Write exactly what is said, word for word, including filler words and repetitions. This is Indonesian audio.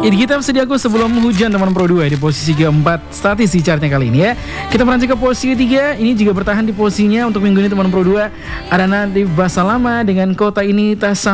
Ini kita Sediaku Sebelum Hujan teman Pro dua di posisi keempat statistik chartnya kali ini ya. Kita beranjak ke posisi ketiga. Ini juga bertahan di posisinya untuk minggu ini teman Pro dua. Ada Nadif Basalama dengan Kota Ini Tak